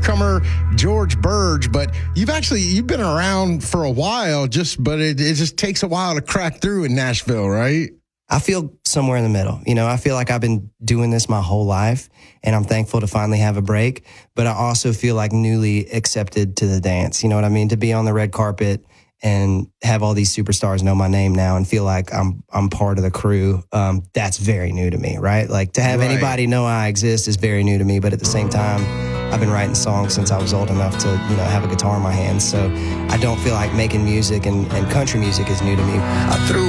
newcomer George Burge, but you've been around for a while, but it just takes a while to crack through in Nashville, right? I feel somewhere in the middle. I feel like I've been doing this my whole life, and I'm thankful to finally have a break. But I also feel like newly accepted to the dance. You know what I mean? To be on the red carpet and have all these superstars know my name now and feel like I'm part of the crew. That's very new to me, right? Like to have anybody know I exist is very new to me. But at the same time, I've been writing songs since I was old enough to, have a guitar in my hands. So I don't feel like making music and country music is new to me. I threw